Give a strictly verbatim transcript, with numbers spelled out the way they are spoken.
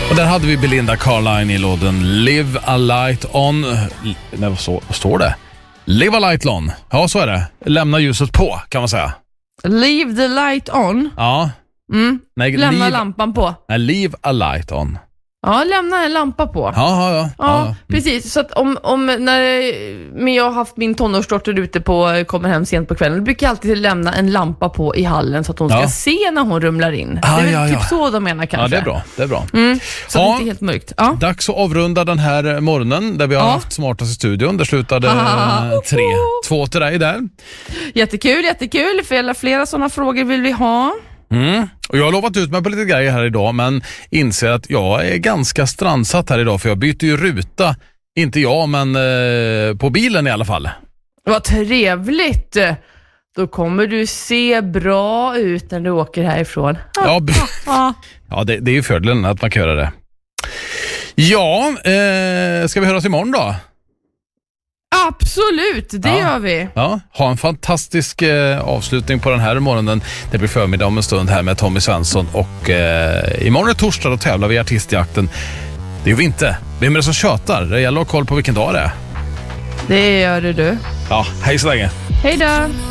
Och där hade vi Belinda Carlisle i låten Live a Light On. Nej, vad, så, vad står det? Live a Light On. Ja, så är det. Lämna ljuset på, kan man säga. Leave the light on. Ja. Mm. Nej, lämna leave, lampan på. Nej, leave a light on. Ja, lämna en lampa på. Ja, ja, ja. Ja, ja. precis. Så att om, om när men jag har haft min tonårsdotter ute på, kommer hem sent på kvällen, då brukar jag alltid lämna en lampa på i hallen så att hon ska Ja. se när hon rumlar in. Ah, det är väl ja, typ ja. så de menar kanske. Ja, det är bra. Det är bra. Mm, så Ja. det är inte helt mörkt. Ja. Dags att avrunda den här morgonen där vi har Ja. haft Smartast i studion. Där slutade Ah. tre. Två till dig där. Jättekul, jättekul. Flera, flera sådana frågor vill vi ha. Mm. Och jag har lovat ut mig på lite grejer här idag, men inser att jag är ganska strandsatt här idag för jag byter ju ruta. Inte jag, men eh, på bilen i alla fall. Vad trevligt. Då kommer du se bra ut när du åker härifrån. Ja, b- Ja. ja det, det är ju fördelen att man kan göra det. Ja, eh, ska vi höras imorgon då? Absolut, det Ja. gör vi. Ja, ha en fantastisk eh, avslutning på den här morgonen. Det blir förmiddag om en stund här med Tommy Svensson och eh, imorgon är torsdag och tävlar vi i artistjakten. Det är ju inte. Vem är det som tjötar? Det gäller att ha koll på vilken dag det är. Det gör du. Ja, hej så länge. Hej då.